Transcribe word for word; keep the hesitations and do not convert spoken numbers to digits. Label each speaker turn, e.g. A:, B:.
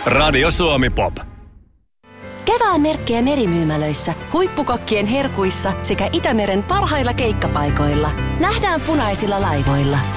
A: Radio Suomi Pop.
B: Kevään merkkejä merimyymälöissä, huippukokkien herkuissa sekä Itämeren parhailla keikkapaikoilla. Nähdään punaisilla laivoilla.